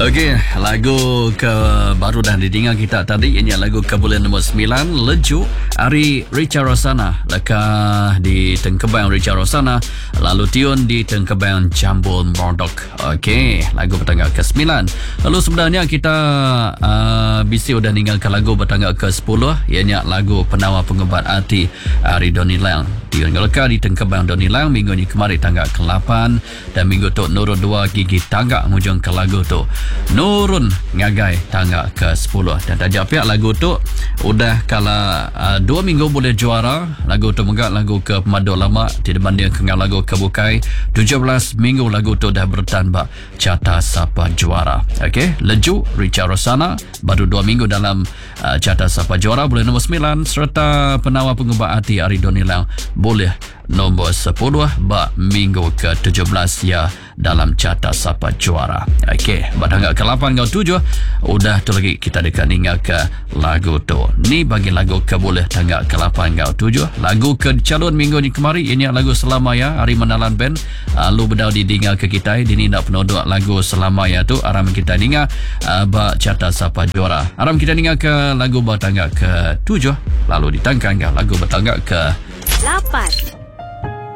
Okey, lagu ke baru dah didengar kita tadi. Ini lagu ke bulan nombor 9, Leju, Ari Richard Rosana. Lekah di Tengkebang Richard Rosana. Lalu Tiun di Tengkebang Jambul Mordok. Okey, lagu bertanggal ke-9. Lalu sebenarnya kita bisi udah ninggalkan lagu bertanggal ke-10. Ianya lagu Penawar Pengubat Hati Ari Donilang. Tiun lekah di Tengkebang Donilang minggu ni kemarin tanggal ke-8. Dan minggu tu Nurul 2 Gigi Tagak hujung ke lagu tu. Nurun ngagai tanggal ke-10. Dan tajak pihak lagu tu udah kala 2 minggu boleh juara. Lagu tu megak lagu ke Pemadu Lama tidak banding dengan lagu ke Bukai. 17 minggu lagu tu dah bertahan bak carta Sapa Juara. Okey, Leju Richard Rosana baru 2 minggu dalam carta Sapa Juara boleh nombor 9, serta Penawar Pengubat Hati Ari Donilang boleh nombor 10 bak minggu ke-17 ya dalam carta Sapa Juara. Okey, tanggal ke-8 ke 7 udah tu lagi kita dekat tinggal ke lagu tu. Ni bagi lagu ke boleh tanggal ke-8 ke 7. Lagu ke calon minggu ni kemarin ini lagu Selamaya Ari Menalan Band. Lu berdau didengar ke kita dini nak penodok lagu Selamaya tu aram kita dengar bak carta Sapa Juara. Aram kita dengar ke lagu bertanggal ke 7 lalu ditangkan ke lagu bertanggal ke 8.